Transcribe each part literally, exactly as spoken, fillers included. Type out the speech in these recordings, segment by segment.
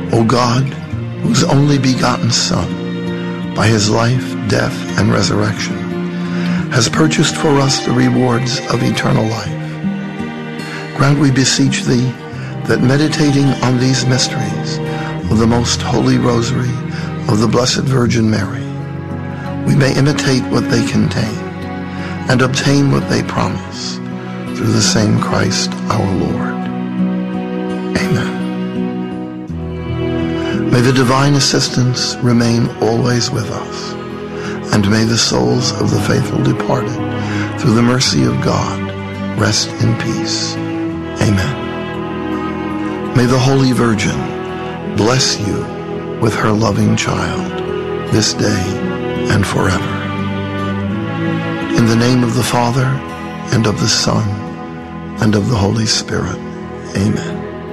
O God, whose only begotten Son, by his life, death, and resurrection, has purchased for us the rewards of eternal life, grant, we beseech thee, that meditating on these mysteries of the most holy rosary of the Blessed Virgin Mary, we may imitate what they contain and obtain what they promise, through the same Christ our Lord. Amen. May the divine assistance remain always with us, and may the souls of the faithful departed, through the mercy of God, rest in peace. Amen. May the Holy Virgin bless you with her loving child, this day and forever. In the name of the Father, and of the Son, and of the Holy Spirit. Amen.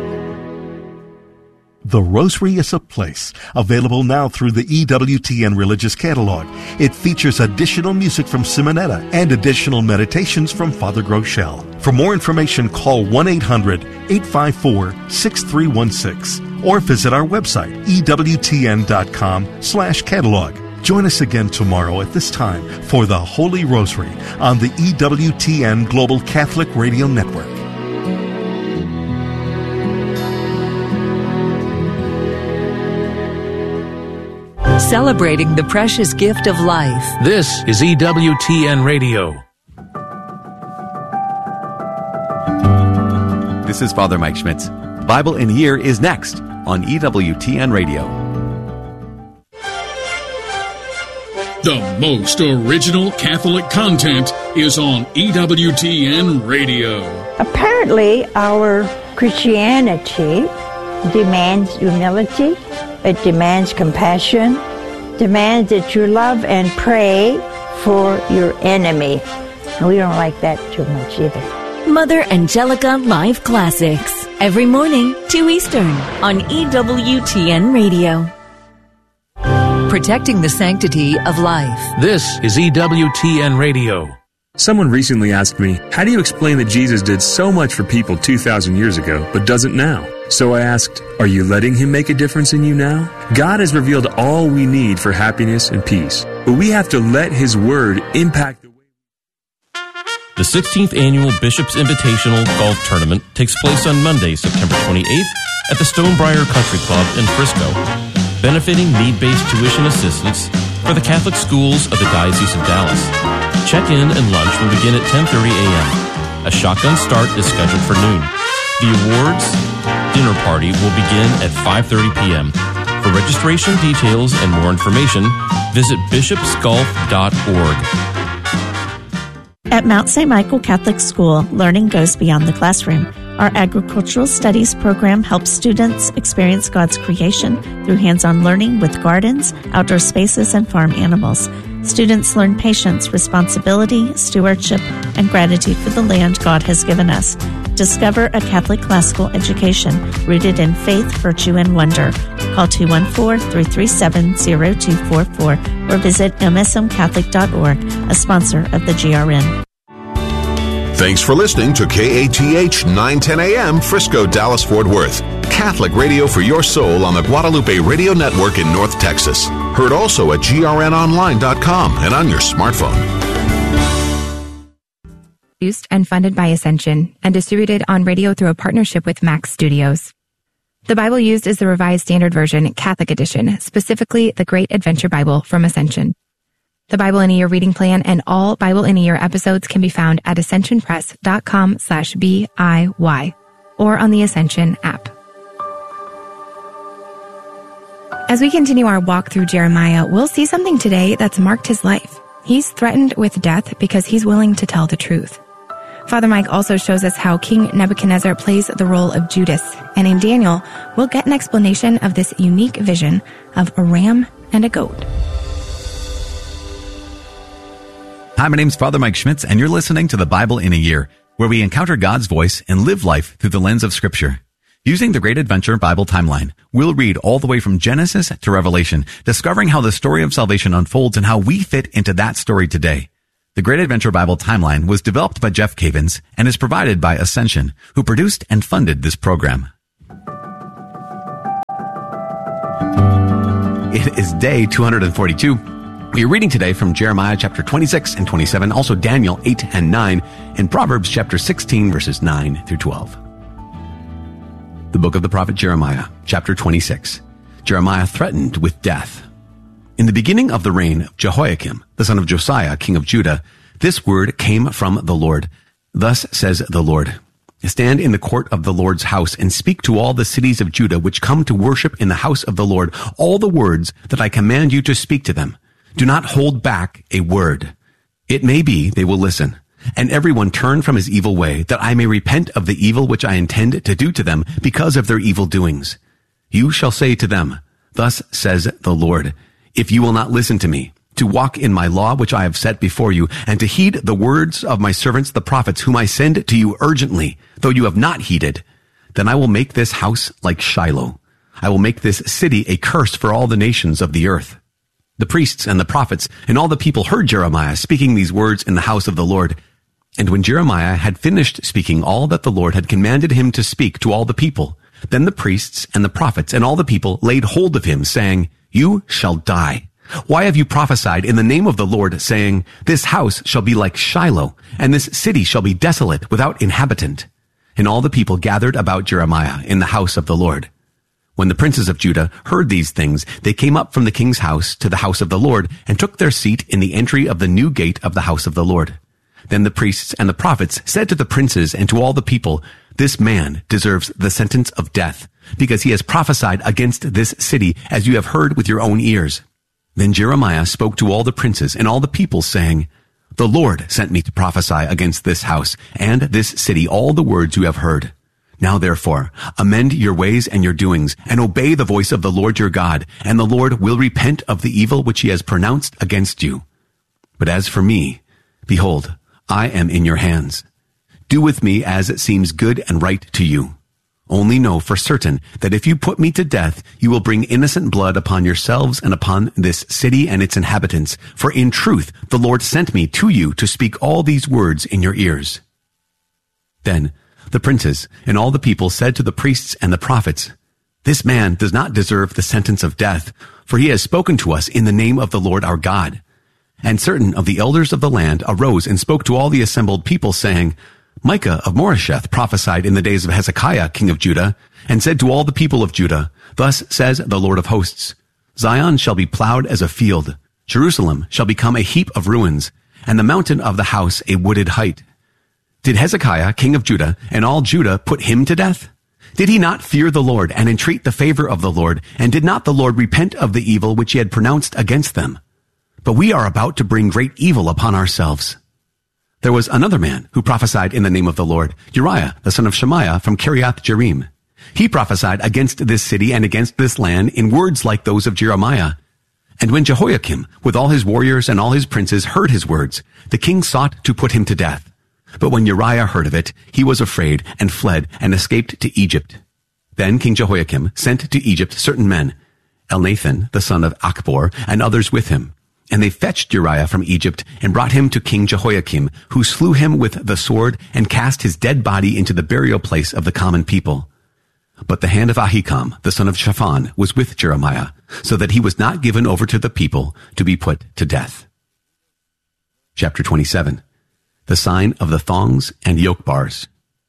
The Rosary is a Place, available now through the E W T N Religious Catalog. It features additional music from Simonetta and additional meditations from Father Groeschel. For more information, call one eight hundred, eight five four, six three one six or visit our website, E W T N dot com slash catalog. Join us again tomorrow at this time for the Holy Rosary on the E W T N Global Catholic Radio Network. Celebrating the precious gift of life. This is E W T N Radio. This is Father Mike Schmitz. Bible in a Year is next on E W T N Radio. The most original Catholic content is on E W T N Radio. Apparently, our Christianity demands humility. It demands compassion, demands that you love and pray for your enemy. And we don't like that too much either. Mother Angelica Live Classics, every morning, two Eastern, on E W T N Radio. Protecting the sanctity of life. This is E W T N Radio. Someone recently asked me, how do you explain that Jesus did so much for people two thousand years ago, but doesn't now? So I asked, are you letting him make a difference in you now? God has revealed all we need for happiness and peace, but we have to let his word impact the way. The sixteenth Annual Bishop's Invitational Golf Tournament takes place on Monday, September twenty-eighth at the Stonebriar Country Club in Frisco, benefiting need-based tuition assistance for the Catholic schools of the Diocese of Dallas. Check-in and lunch will begin at ten thirty a.m. A shotgun start is scheduled for noon. The awards dinner party will begin at five thirty p.m. For registration details and more information, visit bishops golf dot org. At Mount Saint Michael Catholic School, learning goes beyond the classroom. Our agricultural studies program helps students experience God's creation through hands-on learning with gardens, outdoor spaces, and farm animals. Students learn patience, responsibility, stewardship, and gratitude for the land God has given us. Discover a Catholic classical education rooted in faith, virtue, and wonder. Call two one four, three three seven, zero two four four or visit m s m catholic dot org, a sponsor of the G R N. Thanks for listening to K A T H nine ten A M Frisco, Dallas, Fort Worth. Catholic radio for your soul on the Guadalupe Radio Network in North Texas. Heard also at G R N online dot com and on your smartphone. Produced and funded by Ascension and distributed on radio through a partnership with Max Studios. The Bible used is the Revised Standard Version, Catholic Edition, specifically the Great Adventure Bible from Ascension. The Bible in a Year reading plan and all Bible in a Year episodes can be found at ascension press dot com slash B I Y or on the Ascension app. As we continue our walk through Jeremiah, we'll see something today that's marked his life. He's threatened with death because he's willing to tell the truth. Father Mike also shows us how King Nebuchadnezzar plays the role of Judas, and in Daniel, we'll get an explanation of this unique vision of a ram and a goat. Hi, my name's Father Mike Schmitz, and you're listening to the Bible in a Year, where we encounter God's voice and live life through the lens of Scripture. Using the Great Adventure Bible timeline, we'll read all the way from Genesis to Revelation, discovering how the story of salvation unfolds and how we fit into that story today. The Great Adventure Bible timeline was developed by Jeff Cavins and is provided by Ascension, who produced and funded this program. It is day two hundred forty-two. We are reading today from Jeremiah chapter twenty-six and twenty-seven, also Daniel eight and nine, and Proverbs chapter sixteen, verses nine through twelve. The book of the prophet Jeremiah, chapter twenty-six. Jeremiah threatened with death. In the beginning of the reign of Jehoiakim, the son of Josiah, king of Judah, this word came from the Lord. Thus says the Lord, stand in the court of the Lord's house and speak to all the cities of Judah which come to worship in the house of the Lord all the words that I command you to speak to them. Do not hold back a word. It may be they will listen, and everyone turn from his evil way, that I may repent of the evil which I intend to do to them because of their evil doings. You shall say to them, thus says the Lord, if you will not listen to me, to walk in my law which I have set before you, and to heed the words of my servants the prophets, whom I send to you urgently, though you have not heeded, then I will make this house like Shiloh. I will make this city a curse for all the nations of the earth. The priests and the prophets and all the people heard Jeremiah speaking these words in the house of the Lord. And when Jeremiah had finished speaking all that the Lord had commanded him to speak to all the people, then the priests and the prophets and all the people laid hold of him, saying, you shall die. Why have you prophesied in the name of the Lord, saying, this house shall be like Shiloh, and this city shall be desolate without inhabitant? And all the people gathered about Jeremiah in the house of the Lord. When the princes of Judah heard these things, they came up from the king's house to the house of the Lord, and took their seat in the entry of the new gate of the house of the Lord. Then the priests and the prophets said to the princes and to all the people, this man deserves the sentence of death, because he has prophesied against this city, as you have heard with your own ears. Then Jeremiah spoke to all the princes and all the people, saying, the Lord sent me to prophesy against this house and this city all the words you have heard. Now therefore, amend your ways and your doings, and obey the voice of the Lord your God, and the Lord will repent of the evil which he has pronounced against you. But as for me, behold, I am in your hands. Do with me as it seems good and right to you. Only know for certain that if you put me to death, you will bring innocent blood upon yourselves and upon this city and its inhabitants. For in truth, the Lord sent me to you to speak all these words in your ears. Then the princes and all the people said to the priests and the prophets, this man does not deserve the sentence of death, for he has spoken to us in the name of the Lord our God. And certain of the elders of the land arose and spoke to all the assembled people, saying, Micah of Moresheth prophesied in the days of Hezekiah, king of Judah, and said to all the people of Judah, thus says the Lord of hosts, Zion shall be plowed as a field, Jerusalem shall become a heap of ruins, and the mountain of the house a wooded height. Did Hezekiah, king of Judah, and all Judah put him to death? Did he not fear the Lord and entreat the favor of the Lord, and did not the Lord repent of the evil which he had pronounced against them? But we are about to bring great evil upon ourselves. There was another man who prophesied in the name of the Lord, Uriah, the son of Shemaiah from Kiriath Jearim. He prophesied against this city and against this land in words like those of Jeremiah. And when Jehoiakim, with all his warriors and all his princes, heard his words, the king sought to put him to death. But when Uriah heard of it, he was afraid and fled and escaped to Egypt. Then King Jehoiakim sent to Egypt certain men, Elnathan, the son of Achbor, and others with him. And they fetched Uriah from Egypt and brought him to King Jehoiakim, who slew him with the sword and cast his dead body into the burial place of the common people. But the hand of Ahikam, the son of Shaphan, was with Jeremiah, so that he was not given over to the people to be put to death. Chapter twenty-seven. The sign of the thongs and yoke bars.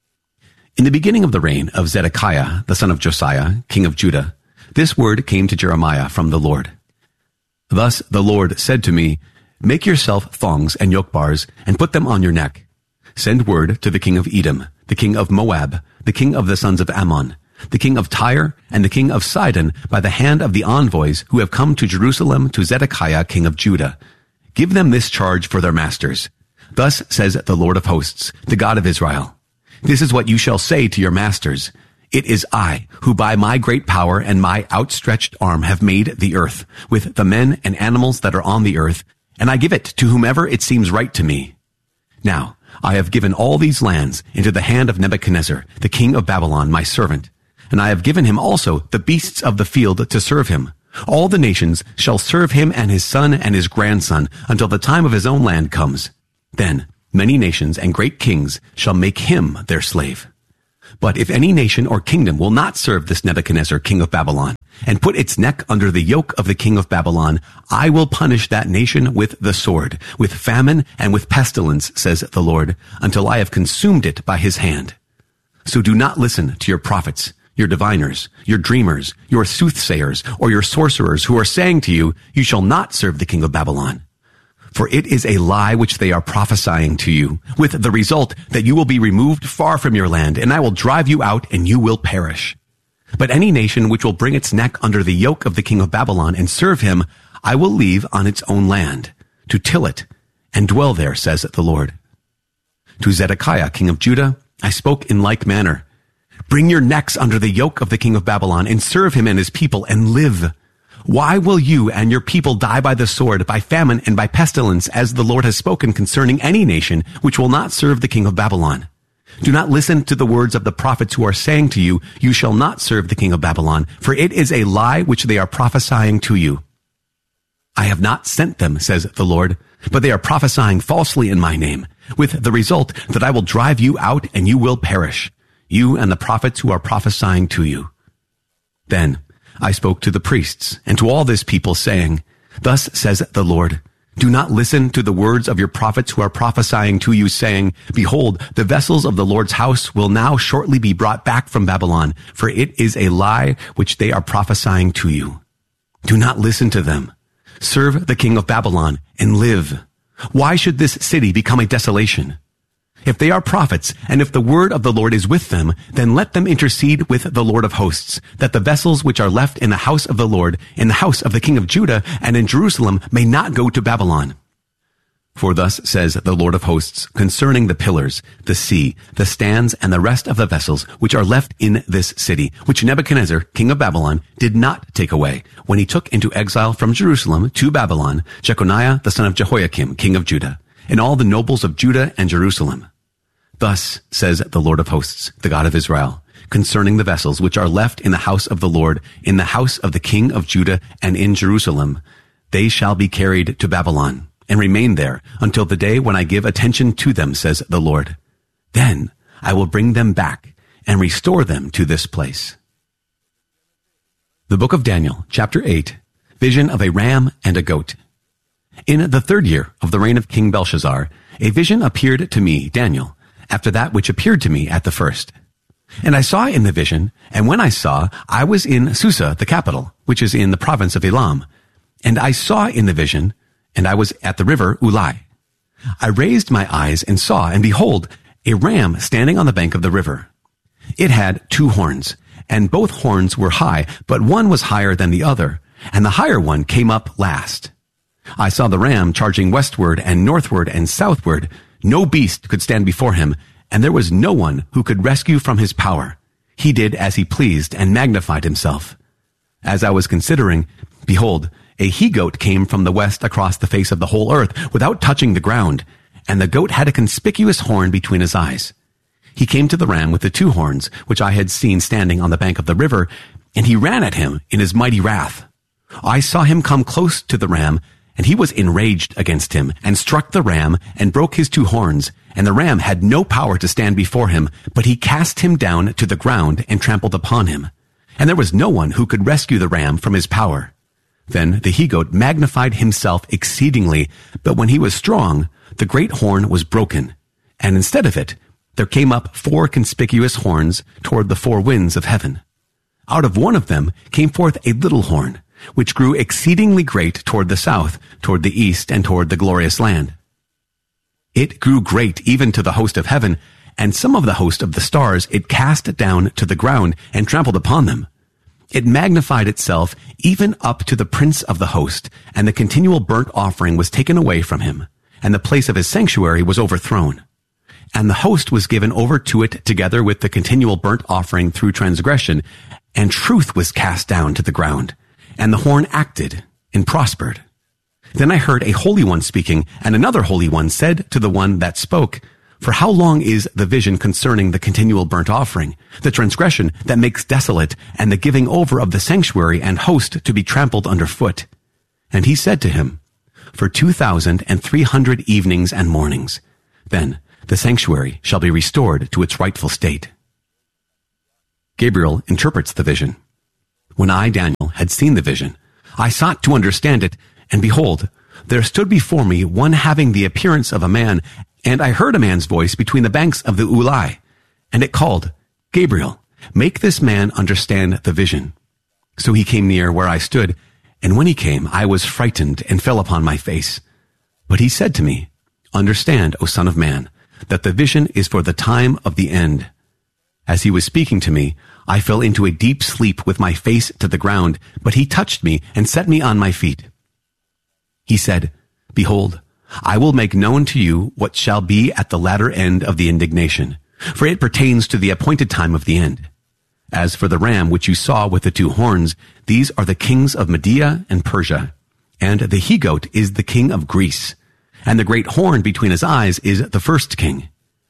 In the beginning of the reign of Zedekiah, the son of Josiah, king of Judah, this word came to Jeremiah from the Lord. Thus the Lord said to me, make yourself thongs and yoke bars, and put them on your neck. Send word to the king of Edom, the king of Moab, the king of the sons of Ammon, the king of Tyre, and the king of Sidon, by the hand of the envoys who have come to Jerusalem to Zedekiah, king of Judah. Give them this charge for their masters. Thus says the Lord of hosts, the God of Israel. This is what you shall say to your masters. It is I, who by my great power and my outstretched arm have made the earth, with the men and animals that are on the earth, and I give it to whomever it seems right to me. Now, I have given all these lands into the hand of Nebuchadnezzar, the king of Babylon, my servant, and I have given him also the beasts of the field to serve him. All the nations shall serve him and his son and his grandson until the time of his own land comes. Then many nations and great kings shall make him their slave. But if any nation or kingdom will not serve this Nebuchadnezzar, king of Babylon, and put its neck under the yoke of the king of Babylon, I will punish that nation with the sword, with famine and with pestilence, says the Lord, until I have consumed it by his hand. So do not listen to your prophets, your diviners, your dreamers, your soothsayers, or your sorcerers who are saying to you, you shall not serve the king of Babylon. For it is a lie which they are prophesying to you, with the result that you will be removed far from your land, and I will drive you out, and you will perish. But any nation which will bring its neck under the yoke of the king of Babylon and serve him, I will leave on its own land, to till it, and dwell there, says the Lord. To Zedekiah, king of Judah, I spoke in like manner. Bring your necks under the yoke of the king of Babylon, and serve him and his people, and live. Why will you and your people die by the sword, by famine, and by pestilence, as the Lord has spoken concerning any nation which will not serve the king of Babylon? Do not listen to the words of the prophets who are saying to you, you shall not serve the king of Babylon, for it is a lie which they are prophesying to you. I have not sent them, says the Lord, but they are prophesying falsely in my name, with the result that I will drive you out and you will perish, you and the prophets who are prophesying to you. Then I spoke to the priests and to all this people, saying, Thus says the Lord, do not listen to the words of your prophets who are prophesying to you, saying, Behold, the vessels of the Lord's house will now shortly be brought back from Babylon, for it is a lie which they are prophesying to you. Do not listen to them. Serve the king of Babylon and live. Why should this city become a desolation? If they are prophets, and if the word of the Lord is with them, then let them intercede with the Lord of hosts, that the vessels which are left in the house of the Lord, in the house of the king of Judah, and in Jerusalem may not go to Babylon. For thus says the Lord of hosts concerning the pillars, the sea, the stands, and the rest of the vessels which are left in this city, which Nebuchadnezzar, king of Babylon, did not take away, when he took into exile from Jerusalem to Babylon Jeconiah the son of Jehoiakim, king of Judah, and all the nobles of Judah and Jerusalem. Thus says the Lord of hosts, the God of Israel, concerning the vessels which are left in the house of the Lord, in the house of the king of Judah, and in Jerusalem, they shall be carried to Babylon, and remain there until the day when I give attention to them, says the Lord. Then I will bring them back and restore them to this place. The book of Daniel, chapter eight, vision of a ram and a goat. In the third year of the reign of King Belshazzar, a vision appeared to me, Daniel, after that which appeared to me at the first. And I saw in the vision, and when I saw, I was in Susa, the capital, which is in the province of Elam. And I saw in the vision, and I was at the river Ulai. I raised my eyes and saw, and behold, a ram standing on the bank of the river. It had two horns, and both horns were high, but one was higher than the other, and the higher one came up last. I saw the ram charging westward and northward and southward. No beast could stand before him, and there was no one who could rescue from his power. He did as he pleased and magnified himself. As I was considering, behold, a he-goat came from the west across the face of the whole earth without touching the ground, and the goat had a conspicuous horn between his eyes. He came to the ram with the two horns, which I had seen standing on the bank of the river, and he ran at him in his mighty wrath. I saw him come close to the ram, and he was enraged against him, and struck the ram, and broke his two horns, and the ram had no power to stand before him, but he cast him down to the ground and trampled upon him. And there was no one who could rescue the ram from his power. Then the he-goat magnified himself exceedingly, but when he was strong, the great horn was broken, and instead of it, there came up four conspicuous horns toward the four winds of heaven. Out of one of them came forth a little horn, which grew exceedingly great toward the south, toward the east, and toward the glorious land. It grew great even to the host of heaven, and some of the host of the stars it cast down to the ground and trampled upon them. It magnified itself even up to the prince of the host, and the continual burnt offering was taken away from him, and the place of his sanctuary was overthrown. And the host was given over to it together with the continual burnt offering through transgression, and truth was cast down to the ground. And the horn acted and prospered. Then I heard a holy one speaking, and another holy one said to the one that spoke, For how long is the vision concerning the continual burnt offering, the transgression that makes desolate, and the giving over of the sanctuary and host to be trampled underfoot? And he said to him, For two thousand and three hundred evenings and mornings. Then the sanctuary shall be restored to its rightful state. Gabriel interprets the vision. When I, Daniel, had seen the vision, I sought to understand it, and behold, there stood before me one having the appearance of a man, and I heard a man's voice between the banks of the Ulai, and it called, Gabriel, make this man understand the vision. So he came near where I stood, and when he came, I was frightened and fell upon my face. But he said to me, Understand, O son of man, that the vision is for the time of the end. As he was speaking to me, I fell into a deep sleep with my face to the ground, but he touched me and set me on my feet. He said, Behold, I will make known to you what shall be at the latter end of the indignation, for it pertains to the appointed time of the end. As for the ram which you saw with the two horns, these are the kings of Media and Persia, and the he-goat is the king of Greece, and the great horn between his eyes is the first king.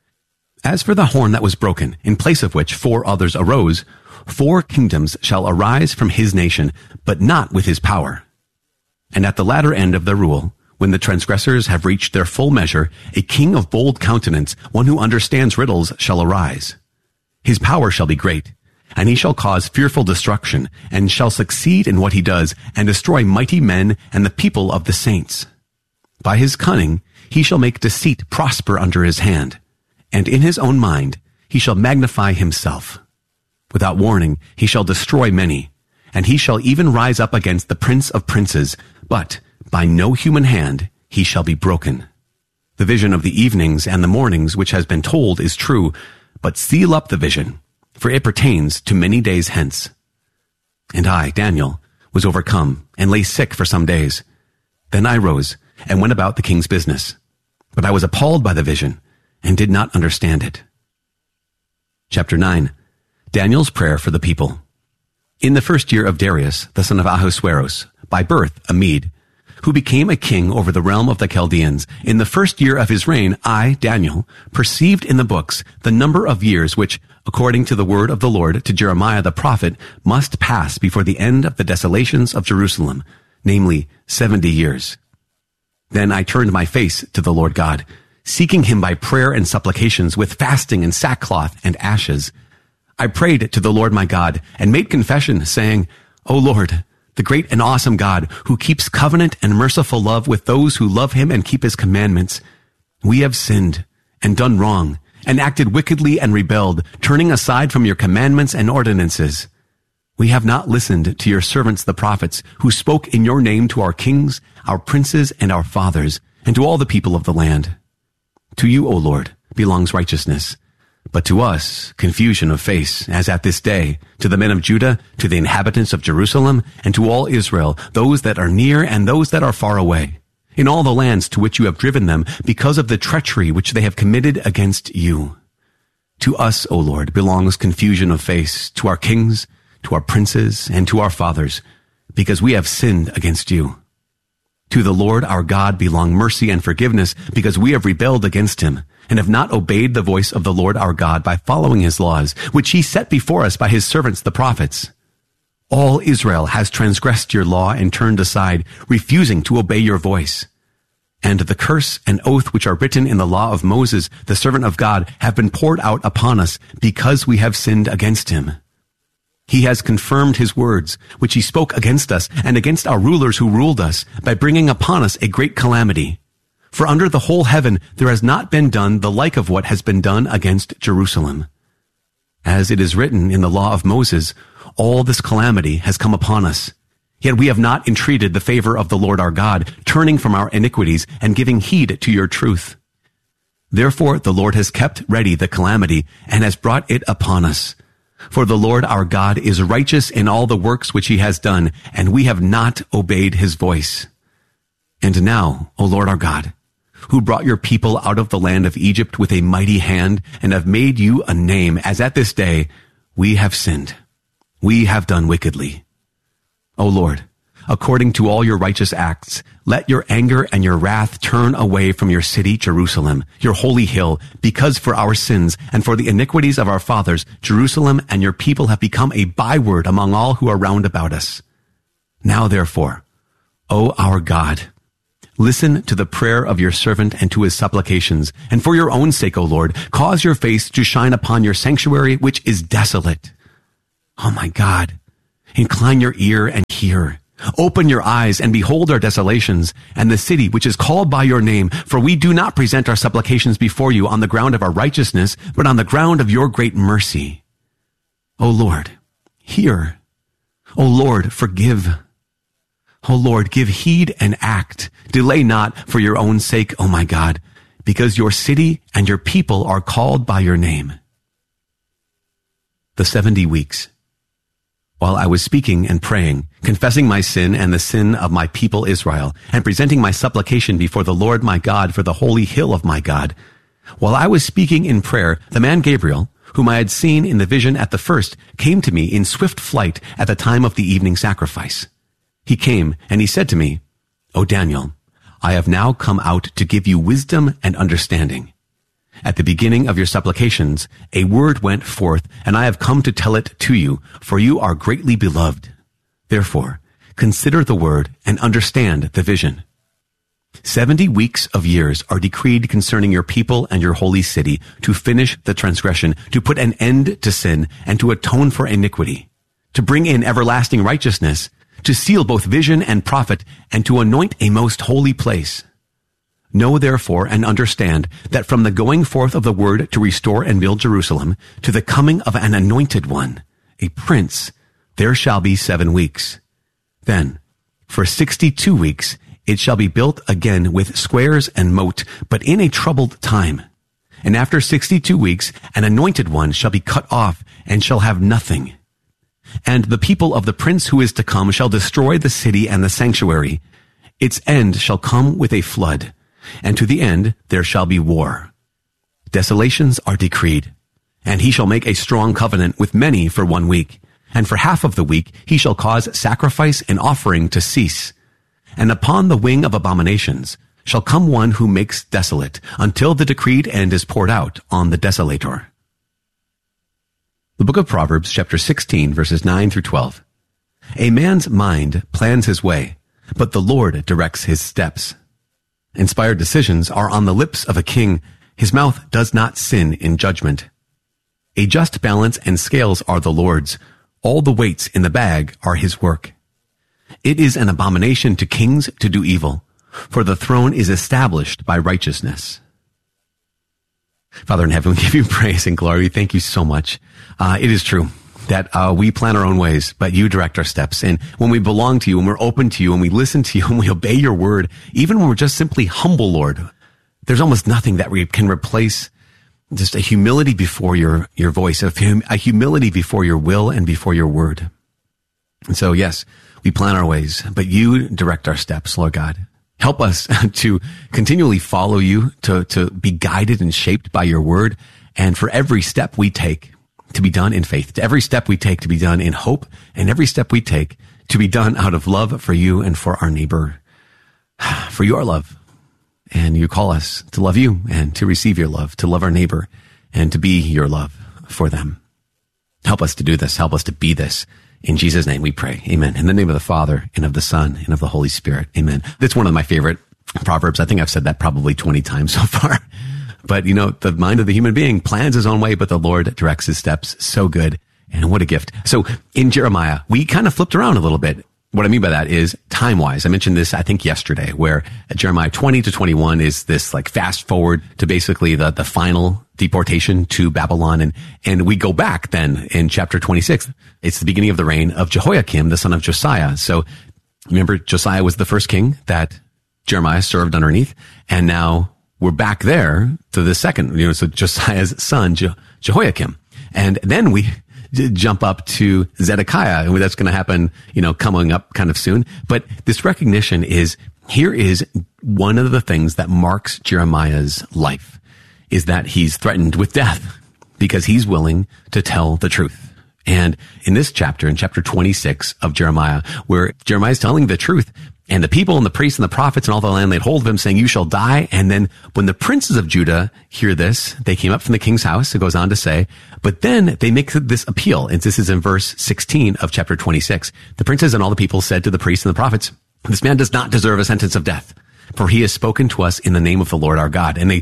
As for the horn that was broken, in place of which four others arose, four kingdoms shall arise from his nation, but not with his power. And at the latter end of the rule, when the transgressors have reached their full measure, a king of bold countenance, one who understands riddles, shall arise. His power shall be great, and he shall cause fearful destruction, and shall succeed in what he does, and destroy mighty men and the people of the saints. By his cunning he shall make deceit prosper under his hand, and in his own mind he shall magnify himself. Without warning he shall destroy many, and he shall even rise up against the prince of princes, but by no human hand he shall be broken. The vision of the evenings and the mornings which has been told is true, but seal up the vision, for it pertains to many days hence. And I, Daniel, was overcome and lay sick for some days. Then I rose and went about the king's business. But I was appalled by the vision and did not understand it. Chapter nine. Daniel's prayer for the people. In the first year of Darius, the son of Ahasuerus, by birth a Mede, who became a king over the realm of the Chaldeans, in the first year of his reign, I, Daniel, perceived in the books the number of years which, according to the word of the Lord to Jeremiah the prophet, must pass before the end of the desolations of Jerusalem, namely seventy years. Then I turned my face to the Lord God, seeking him by prayer and supplications with fasting and sackcloth and ashes. I prayed to the Lord my God and made confession, saying, O Lord, the great and awesome God, who keeps covenant and merciful love with those who love him and keep his commandments, we have sinned and done wrong and acted wickedly and rebelled, turning aside from your commandments and ordinances. We have not listened to your servants the prophets, who spoke in your name to our kings, our princes, and our fathers, and to all the people of the land. To you, O Lord, belongs righteousness, but to us confusion of face, as at this day, to the men of Judah, to the inhabitants of Jerusalem, and to all Israel, those that are near and those that are far away, in all the lands to which you have driven them, because of the treachery which they have committed against you. To us, O Lord, belongs confusion of face, to our kings, to our princes, and to our fathers, because we have sinned against you. To the Lord our God belong mercy and forgiveness, because we have rebelled against him, and have not obeyed the voice of the Lord our God by following his laws, which he set before us by his servants the prophets. All Israel has transgressed your law and turned aside, refusing to obey your voice. And the curse and oath which are written in the law of Moses, the servant of God, have been poured out upon us, because we have sinned against him. He has confirmed his words, which he spoke against us and against our rulers who ruled us, by bringing upon us a great calamity. For under the whole heaven there has not been done the like of what has been done against Jerusalem. As it is written in the law of Moses, all this calamity has come upon us. Yet we have not entreated the favor of the Lord our God, turning from our iniquities and giving heed to your truth. Therefore the Lord has kept ready the calamity and has brought it upon us. For the Lord our God is righteous in all the works which he has done, and we have not obeyed his voice. And now, O Lord our God, who brought your people out of the land of Egypt with a mighty hand, and have made you a name, as at this day, we have sinned. We have done wickedly. O Lord, according to all your righteous acts, let your anger and your wrath turn away from your city, Jerusalem, your holy hill, because for our sins and for the iniquities of our fathers, Jerusalem and your people have become a byword among all who are round about us. Now therefore, O our God, listen to the prayer of your servant and to his supplications, and for your own sake, O Lord, cause your face to shine upon your sanctuary, which is desolate. Oh my God, incline your ear and hear. Open your eyes and behold our desolations and the city which is called by your name. For we do not present our supplications before you on the ground of our righteousness, but on the ground of your great mercy. O Lord, hear. O Lord, forgive. O Lord, give heed and act. Delay not for your own sake, O my God, because your city and your people are called by your name. The seventy weeks. While I was speaking and praying, confessing my sin and the sin of my people Israel, and presenting my supplication before the Lord my God for the holy hill of my God, while I was speaking in prayer, the man Gabriel, whom I had seen in the vision at the first, came to me in swift flight at the time of the evening sacrifice. He came, and he said to me, O Daniel, I have now come out to give you wisdom and understanding. At the beginning of your supplications, a word went forth, and I have come to tell it to you, for you are greatly beloved. Therefore, consider the word and understand the vision. Seventy weeks of years are decreed concerning your people and your holy city to finish the transgression, to put an end to sin, and to atone for iniquity, to bring in everlasting righteousness, to seal both vision and prophet, and to anoint a most holy place. Know therefore and understand that from the going forth of the word to restore and build Jerusalem to the coming of an anointed one, a prince, there shall be seven weeks. Then, for sixty-two weeks, it shall be built again with squares and moat, but in a troubled time. And after sixty-two weeks, an anointed one shall be cut off and shall have nothing. And the people of the prince who is to come shall destroy the city and the sanctuary. Its end shall come with a flood. And to the end there shall be war. Desolations are decreed, and he shall make a strong covenant with many for one week, and for half of the week he shall cause sacrifice and offering to cease. And upon the wing of abominations shall come one who makes desolate, until the decreed end is poured out on the desolator. The book of Proverbs, chapter sixteen, verses nine through twelve. A man's mind plans his way, but the Lord directs his steps. Inspired decisions are on the lips of a king. His mouth does not sin in judgment. A just balance and scales are the Lord's. All the weights in the bag are his work. It is an abomination to kings to do evil, for the throne is established by righteousness. Father in heaven, we give you praise and glory. Thank you so much. Uh, it is true that uh, we plan our own ways, but you direct our steps. And when we belong to you, when we're open to you, when we listen to you, when we obey your word, even when we're just simply humble, Lord, there's almost nothing that we can replace just a humility before your, your voice, a, hum, a humility before your will and before your word. And so, yes, we plan our ways, but you direct our steps, Lord God. Help us to continually follow you, to, to be guided and shaped by your word, and for every step we take, to be done in faith, to every step we take to be done in hope, and every step we take to be done out of love for you and for our neighbor. For you are love, and you call us to love you and to receive your love, to love our neighbor and to be your love for them. Help us to do this. Help us to be this. In Jesus' name we pray. Amen. In the name of the Father and of the Son and of the Holy Spirit. Amen. That's one of my favorite Proverbs. I think I've said that probably twenty times so far. But, you know, the mind of the human being plans his own way, but the Lord directs his steps. So good. And what a gift. So in Jeremiah, we kind of flipped around a little bit. What I mean by that is time-wise. I mentioned this, I think, yesterday, where Jeremiah twenty to twenty-one is this like fast forward to basically the, the final deportation to Babylon. And, and we go back then in chapter twenty-six. It's the beginning of the reign of Jehoiakim, the son of Josiah. So remember, Josiah was the first king that Jeremiah served underneath. And now we're back there to the second, you know, so Josiah's son, Je- Jehoiakim. And then we jump up to Zedekiah, and that's going to happen, you know, coming up kind of soon. But this recognition is, here is one of the things that marks Jeremiah's life, is that he's threatened with death because he's willing to tell the truth. And in this chapter, in chapter twenty-six of Jeremiah, where Jeremiah is telling the truth, and the people and the priests and the prophets and all the land laid hold of him, saying, you shall die. And then when the princes of Judah hear this, they came up from the king's house, it goes on to say, but then they make this appeal. And this is in verse sixteen of chapter twenty-six. The princes and all the people said to the priests and the prophets, this man does not deserve a sentence of death, for he has spoken to us in the name of the Lord our God. And they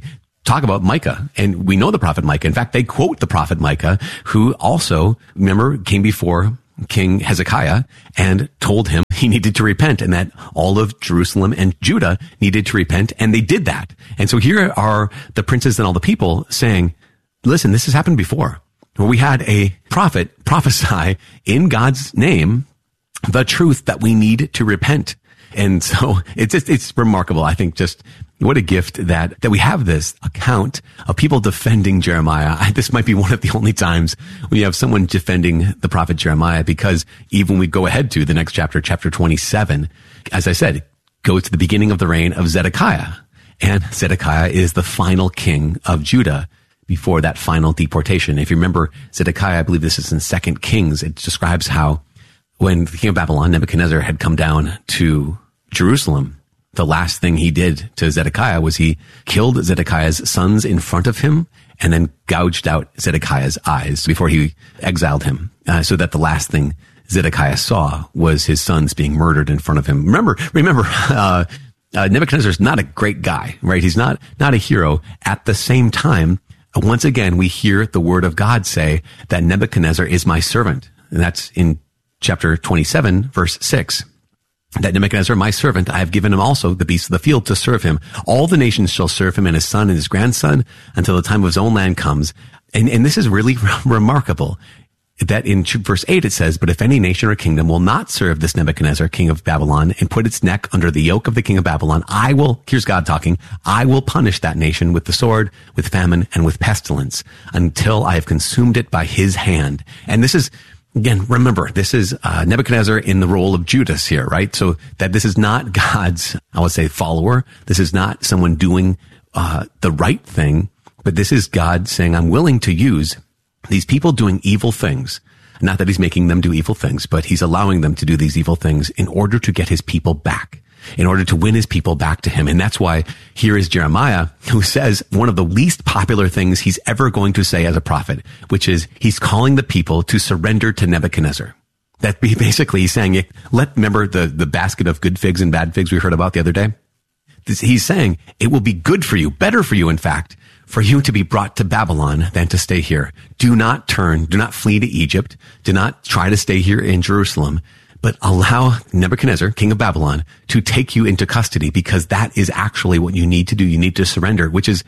talk about Micah, and we know the prophet Micah. In fact, they quote the prophet Micah, who also, remember, came before King Hezekiah and told him he needed to repent and that all of Jerusalem and Judah needed to repent, and they did that. And so here are the princes and all the people saying, listen, this has happened before, where we had a prophet prophesy in God's name the truth that we need to repent. And so it's just, it's remarkable. I think just what a gift that, that we have this account of people defending Jeremiah. I, this might be one of the only times when you have someone defending the prophet Jeremiah, because even we go ahead to the next chapter, chapter twenty-seven, as I said, goes to the beginning of the reign of Zedekiah. And Zedekiah is the final king of Judah before that final deportation. If you remember Zedekiah, I believe this is in Second Kings, it describes how when the king of Babylon, Nebuchadnezzar, had come down to Jerusalem, the last thing he did to Zedekiah was he killed Zedekiah's sons in front of him and then gouged out Zedekiah's eyes before he exiled him, uh, so that the last thing Zedekiah saw was his sons being murdered in front of him. Remember, remember, uh, uh Nebuchadnezzar is not a great guy, right? He's not, not a hero. At the same time, once again, we hear the word of God say that Nebuchadnezzar is my servant. And that's in chapter twenty-seven, verse six. That Nebuchadnezzar, my servant, I have given him also the beasts of the field to serve him. All the nations shall serve him and his son and his grandson until the time of his own land comes. And, and this is really remarkable that in verse eight it says, but if any nation or kingdom will not serve this Nebuchadnezzar, king of Babylon, and put its neck under the yoke of the king of Babylon, I will, here's God talking, I will punish that nation with the sword, with famine, and with pestilence until I have consumed it by his hand. And this is, again, remember, this is uh, Nebuchadnezzar in the role of Judas here, right? So that this is not God's, I would say, follower. This is not someone doing uh the right thing, but this is God saying, I'm willing to use these people doing evil things. Not that he's making them do evil things, but he's allowing them to do these evil things in order to get his people back, in order to win his people back to him. And that's why here is Jeremiah, who says one of the least popular things he's ever going to say as a prophet, which is he's calling the people to surrender to Nebuchadnezzar. That basically he's saying, let, remember the, the basket of good figs and bad figs we heard about the other day? This, he's saying it will be good for you, better for you, in fact, for you to be brought to Babylon than to stay here. Do not turn, do not flee to Egypt. Do not try to stay here in Jerusalem, but allow Nebuchadnezzar, king of Babylon, to take you into custody, because that is actually what you need to do. You need to surrender, which is,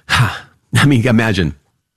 I mean, imagine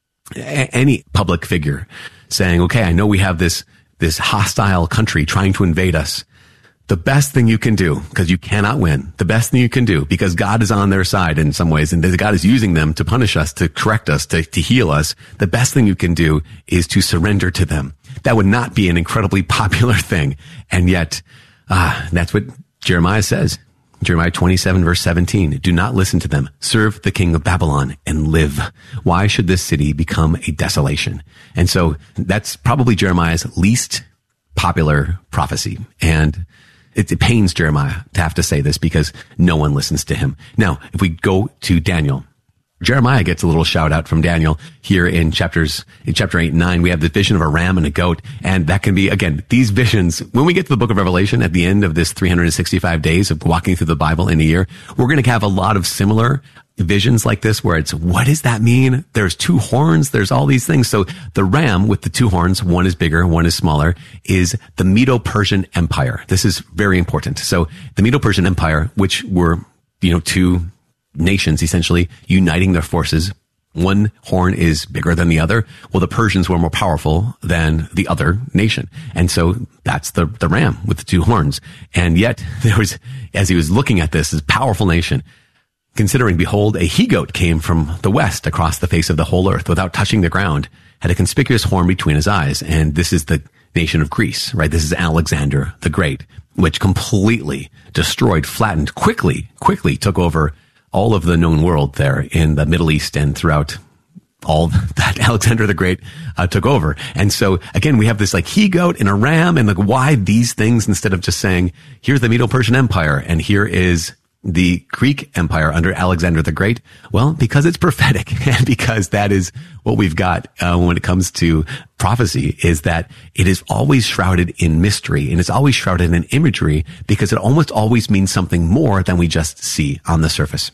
any public figure saying, okay, I know we have this, this hostile country trying to invade us. The best thing you can do, because you cannot win, the best thing you can do, because God is on their side in some ways, and God is using them to punish us, to correct us, to, to heal us, the best thing you can do is to surrender to them. That would not be an incredibly popular thing. And yet, ah, that's what Jeremiah says. Jeremiah twenty-seven, verse seventeen. Do not listen to them. Serve the king of Babylon and live. Why should this city become a desolation? And so that's probably Jeremiah's least popular prophecy. And It, it pains Jeremiah to have to say this because no one listens to him. Now, if we go to Daniel, Jeremiah gets a little shout out from Daniel here in chapters, in chapter eight and nine. We have the vision of a ram and a goat. And that can be, again, these visions, when we get to the book of Revelation at the end of this three hundred sixty-five days of walking through the Bible in a year, we're going to have a lot of similar visions like this where it's, what does that mean? There's two horns. There's all these things. So the ram with the two horns, one is bigger, one is smaller, is the Medo-Persian Empire. This is very important. So the Medo-Persian Empire, which were, you know, two nations essentially uniting their forces. One horn is bigger than the other. Well, the Persians were more powerful than the other nation. And so that's the, the ram with the two horns. And yet there was, as he was looking at this, this powerful nation, considering, behold, a he-goat came from the west across the face of the whole earth without touching the ground, had a conspicuous horn between his eyes. And this is the nation of Greece, right? This is Alexander the Great, which completely destroyed, flattened, quickly, quickly took over all of the known world there in the Middle East and throughout all that Alexander the Great uh, took over. And so again, we have this like he-goat and a ram, and like, why these things instead of just saying, here's the Medo-Persian Empire and here is the Greek Empire under Alexander the Great? Well, because it's prophetic, and because that is what we've got uh, when it comes to prophecy, is that it is always shrouded in mystery, and it's always shrouded in imagery, because it almost always means something more than we just see on the surface.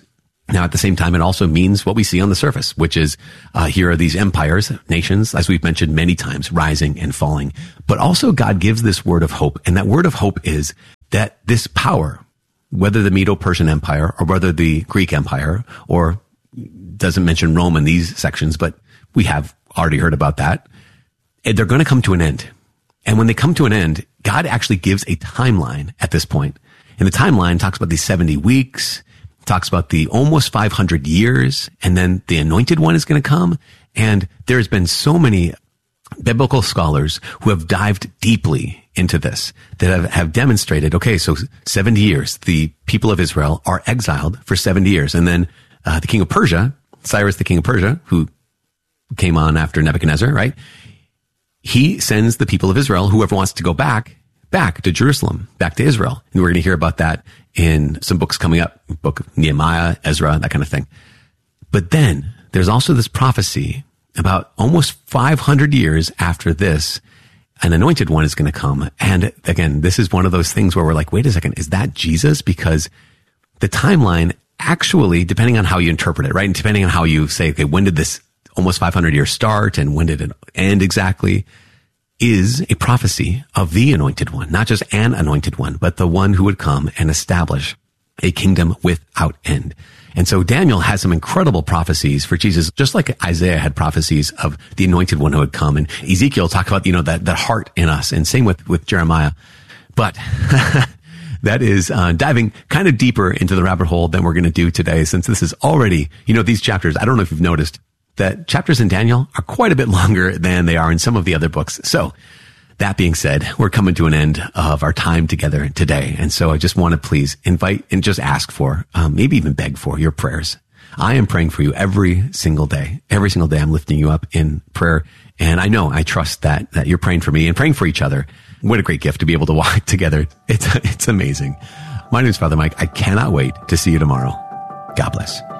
Now, at the same time, it also means what we see on the surface, which is uh, here are these empires, nations, as we've mentioned many times, rising and falling. But also God gives this word of hope. And that word of hope is that this power, whether the Medo-Persian Empire or whether the Greek Empire, or doesn't mention Rome in these sections, but we have already heard about that, they're going to come to an end. And when they come to an end, God actually gives a timeline at this point. And the timeline talks about these seventy weeks, talks about the almost five hundred years, and then the anointed one is going to come. And there's been so many biblical scholars who have dived deeply into this, that have, have demonstrated, okay, so seventy years, the people of Israel are exiled for seventy years. And then uh, the king of Persia, Cyrus the king of Persia, who came on after Nebuchadnezzar, right? He sends the people of Israel, whoever wants to go back, back to Jerusalem, back to Israel. And we're going to hear about that in some books coming up, book of Nehemiah, Ezra, that kind of thing. But then there's also this prophecy about almost five hundred years after this, an anointed one is going to come. And again, this is one of those things where we're like, wait a second, is that Jesus? Because the timeline actually, depending on how you interpret it, right? And depending on how you say, okay, when did this almost five hundred years start and when did it end exactly, is a prophecy of the anointed one, not just an anointed one, but the one who would come and establish a kingdom without end. And so Daniel has some incredible prophecies for Jesus, just like Isaiah had prophecies of the anointed one who would come. And Ezekiel talked about, you know, that, that heart in us, and same with, with Jeremiah. But that is uh, diving kind of deeper into the rabbit hole than we're going to do today, since this is already, you know, these chapters, I don't know if you've noticed, that chapters in Daniel are quite a bit longer than they are in some of the other books. So that being said, we're coming to an end of our time together today. And so I just want to please invite and just ask for, um, maybe even beg for your prayers. I am praying for you every single day. Every single day I'm lifting you up in prayer. And I know, I trust that, that you're praying for me and praying for each other. What a great gift to be able to walk together. It's, it's amazing. My name is Father Mike. I cannot wait to see you tomorrow. God bless.